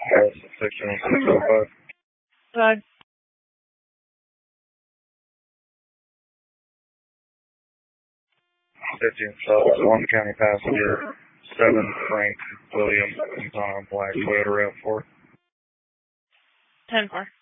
Section 605. Good. South, 1 county passenger, 7 Frank William, Black Toyota RAV4. 10-4.